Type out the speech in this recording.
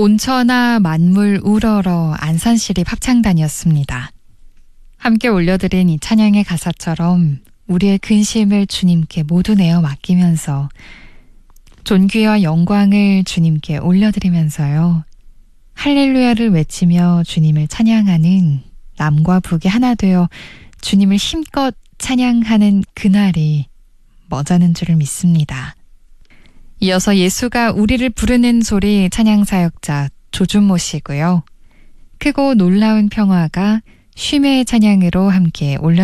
온천하 만물 우러러 안산시립 합창단이었습니다. 함께 올려드린 이 찬양의 가사처럼 우리의 근심을 주님께 모두 내어 맡기면서 존귀와 영광을 주님께 올려드리면서요. 할렐루야를 외치며 주님을 찬양하는 남과 북이 하나 되어 주님을 힘껏 찬양하는 그날이 머자는 줄을 믿습니다. 이어서 예수가 우리를 부르는 소리 찬양사역자 조준모 씨고요. 크고 놀라운 평화가 쉼의 찬양으로 함께 올려